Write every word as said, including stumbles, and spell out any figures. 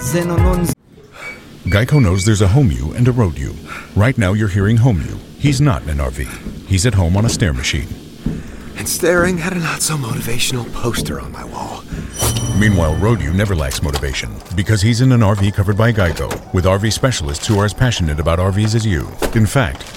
Sinn und Unsinn. Geico knows there's a home you and a road you. Right now you're hearing home you. He's not in an R V. He's at home on a stair machine. And staring at a not-so-motivational poster on my wall. Meanwhile, road you never lacks motivation because he's in an R V covered by Geico with R V specialists who are as passionate about R Vs as you. In fact,